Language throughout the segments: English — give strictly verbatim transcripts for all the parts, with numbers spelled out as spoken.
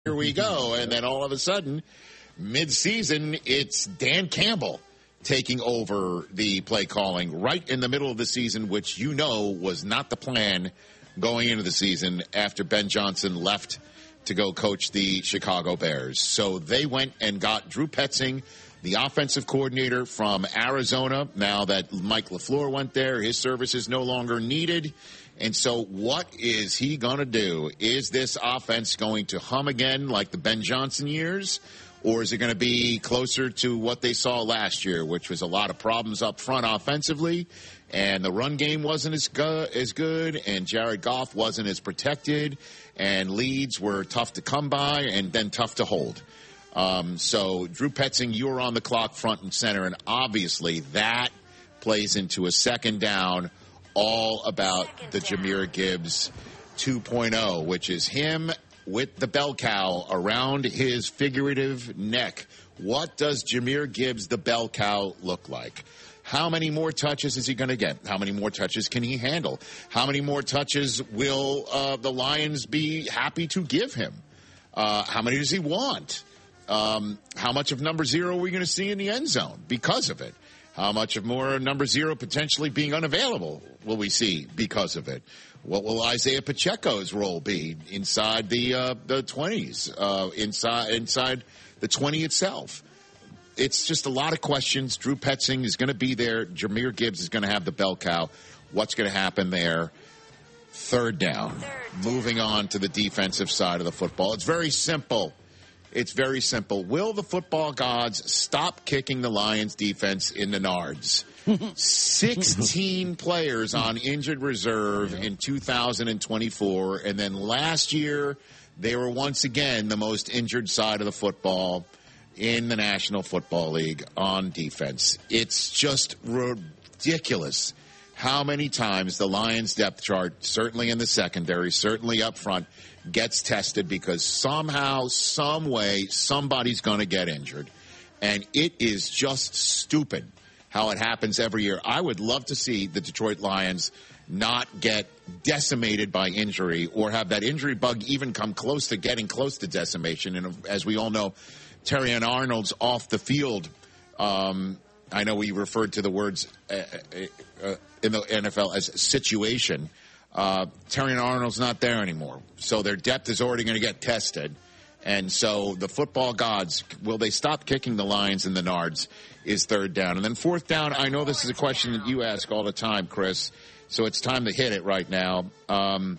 Here we go. And then all of a sudden, mid-season, it's Dan Campbell taking over the play calling right in the middle of the season, which you know was not the plan going into the season after Ben Johnson left to go coach the Chicago Bears. So they went and got Drew Petzing, the offensive coordinator from Arizona. Now that Mike LaFleur went there, his service is no longer needed. And so what is he going to do? Is this offense going to hum again like the Ben Johnson years? Or is it going to be closer to what they saw last year, which was a lot of problems up front offensively, and the run game wasn't as good, as good, and Jared Goff wasn't as protected, and leads were tough to come by and then tough to hold. Um, so, Drew Petzing, you were on the clock front and center, and obviously that plays into a second down, all about the Jahmyr Gibbs two point oh, which is him with the bell cow around his figurative neck. What does Jahmyr Gibbs, the bell cow, look like? How many more touches is he going to get? How many more touches can he handle? How many more touches will uh, the Lions be happy to give him? Uh, how many does he want? Um, how much of number zero are we going to see in the end zone because of it? How much of more number zero potentially being unavailable will we see because of it? What will Isaiah Pacheco's role be inside the uh, the twenties, uh, inside inside the twenty itself? It's just a lot of questions. Drew Petzing is going to be there. Jahmyr Gibbs is going to have the bell cow. What's going to happen there? Third down. Moving on to the defensive side of the football. It's very simple. It's very simple. Will the football gods stop kicking the Lions defense in the nards? sixteen players on injured reserve in two thousand twenty-four. And then last year, they were once again the most injured side of the football in the National Football League on defense. It's just ridiculous how many times the Lions depth chart, certainly in the secondary, certainly up front, gets tested because somehow, some way, somebody's going to get injured. And it is just stupid how it happens every year. I would love to see the Detroit Lions not get decimated by injury or have that injury bug even come close to getting close to decimation. And as we all know, Terrion Arnold's off the field. Um, I know we referred to the words uh, uh, in the N F L as situation. Uh, Terrion Arnold's not there anymore. So their depth is already going to get tested. And so the football gods, will they stop kicking the Lions in the nards is third down. And then fourth down, I know this is a question that you ask all the time, Chris, so it's time to hit it right now. Um,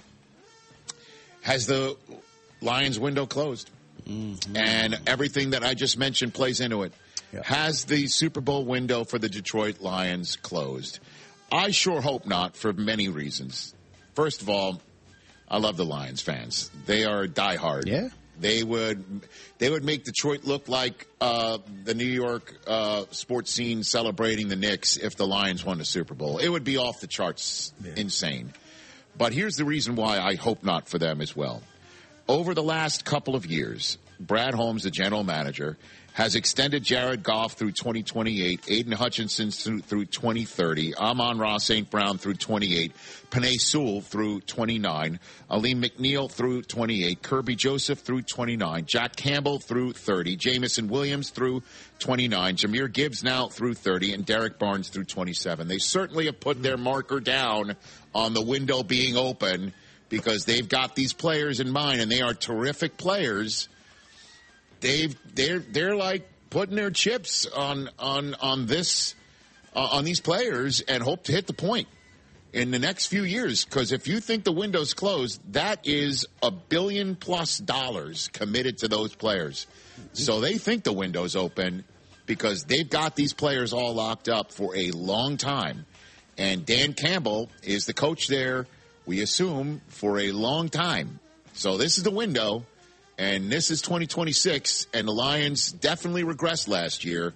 has the Lions window closed? Mm-hmm. And everything that I just mentioned plays into it. Yep. Has the Super Bowl window for the Detroit Lions closed? I sure hope not, for many reasons. First of all, I love the Lions fans. They are diehard. Yeah. They would they would make Detroit look like uh, the New York uh, sports scene celebrating the Knicks if the Lions won the Super Bowl. It would be off the charts, yeah. Insane. But here's the reason why I hope not for them as well. Over the last couple of years, Brad Holmes, the general manager, has extended Jared Goff through twenty twenty-eight, Aiden Hutchinson through, through twenty thirty, Amon-Ra Saint Brown through twenty-eight, Penei Sewell through twenty-nine, Aleem McNeil through twenty-eight, Kirby Joseph through twenty-nine, Jack Campbell through thirty, Jamison Williams through twenty-nine, Jahmyr Gibbs now through thirty, and Derek Barnes through twenty-seven. They certainly have put their marker down on the window being open because they've got these players in mind, and they are terrific players. They've they're they're like putting their chips on on on this uh, on these players and hope to hit the point in the next few years. Because if you think the window's closed, that is a billion plus dollars committed to those players. So they think the window's open because they've got these players all locked up for a long time. And Dan Campbell is the coach there, we assume, for a long time. So this is the window. And this is twenty twenty-six, and the Lions definitely regressed last year.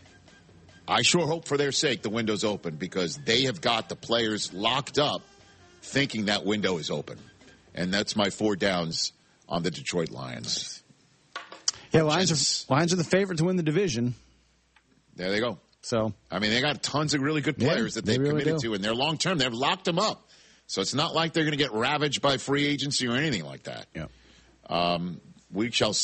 I sure hope for their sake the window's open because they have got the players locked up thinking that window is open. And that's my four downs on the Detroit Lions. Yeah, Lions are, Lions are the favorite to win the division. There they go. So I mean, they got tons of really good players yeah, that they've they really committed do. to, and they're long-term. They've locked them up. So it's not like they're going to get ravaged by free agency or anything like that. Yeah. Um, we shall